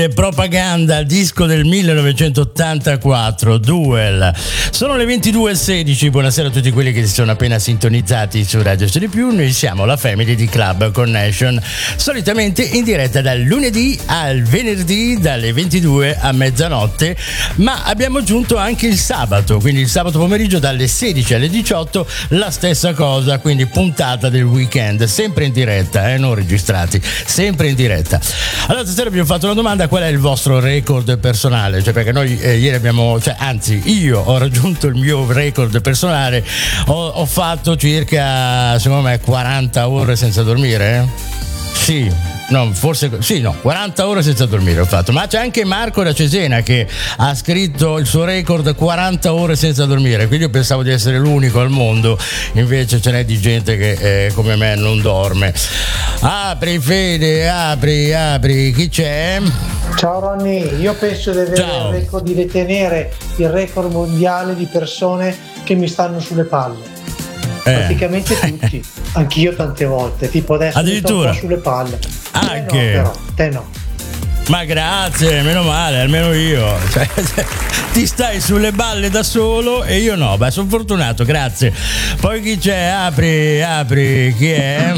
Propaganda, disco del 1984, Duel. Sono le 22:16. Buonasera a tutti quelli che si sono appena sintonizzati su Radio CD+. Noi siamo la Family di Club Connection, solitamente in diretta dal lunedì al venerdì dalle 22 a mezzanotte, ma abbiamo aggiunto anche il sabato, quindi il sabato pomeriggio dalle 16 alle 18 la stessa cosa, quindi puntata del weekend, sempre in diretta, non registrati, sempre in diretta. Allora stasera abbiamo fatto una domanda: qual è il vostro record personale? Cioè, perché noi ieri abbiamo, anzi io ho raggiunto il mio record personale, ho fatto circa, secondo me, 40 ore senza dormire. Sì, no, forse sì, no, 40 ore senza dormire ho fatto. Ma c'è anche Marco da Cesena che ha scritto il suo record 40 ore senza dormire, quindi io pensavo di essere l'unico al mondo, invece ce n'è di gente che come me non dorme. Apri Fede, apri, chi c'è? Ciao Ronny, io penso di avere il record, di detenere il record mondiale di persone che mi stanno sulle palle. Praticamente tutti, anch'io tante volte, tipo adesso addirittura mi sto un po' sulle palle. Anche no, però, te no. Ma grazie, meno male, almeno io. Ti stai sulle balle da solo e io no. Beh, sono fortunato, grazie. Poi chi c'è? Apri, chi è?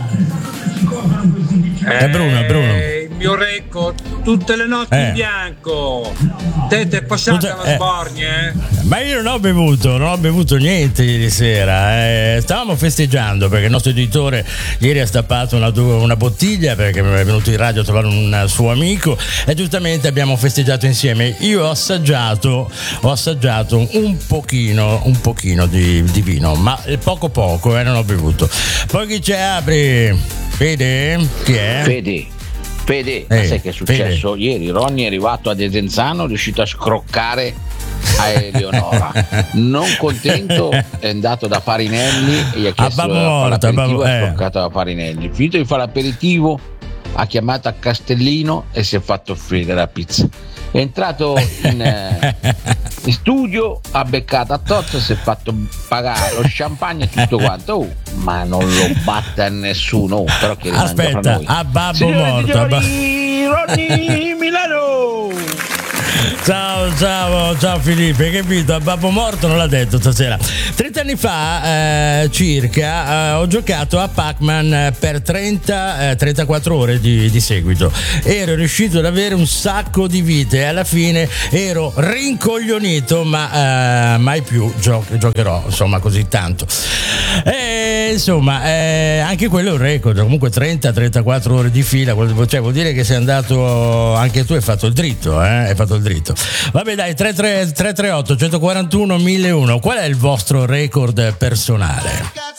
È Bruno. Il mio record, tutte le notti in bianco. Te è passata la sbornia, Ma io non ho bevuto niente ieri sera. Stavamo festeggiando perché il nostro editore ieri ha stappato una bottiglia perché è venuto in radio a trovare un suo amico e giustamente abbiamo festeggiato insieme. Io ho assaggiato un pochino di vino, ma poco, non ho bevuto. Poi chi c'è? Apri. Fede? Chi è? Fede, sai che è successo? Fede. Ieri Ronny è arrivato a Desenzano, è riuscito a scroccare a Eleonora. Non contento, è andato da Farinelli e gli ha chiesto l'aperitivo, ha scroccato da Farinelli. Finito di fare l'aperitivo, ha chiamato a Castellino e si è fatto offrire la pizza. È entrato in studio, ha beccato a Tozzo, si è fatto pagare lo champagne e tutto quanto, ma non lo batte a nessuno. Però che aspetta, a babbo morto. Ronny Milano. Ciao Filippo, che vinto a babbo morto non l'ha detto stasera. 30 anni fa circa ho giocato a Pac-Man per 34 ore di seguito. Ero riuscito ad avere un sacco di vite e alla fine ero rincoglionito, ma mai più giocherò insomma così tanto. Anche quello è un record, comunque 30-34 ore di fila, vuol dire che sei andato anche tu, hai fatto il dritto, hai fatto il dritto. Vabbè dai, 338 141 1001, qual è il vostro record personale?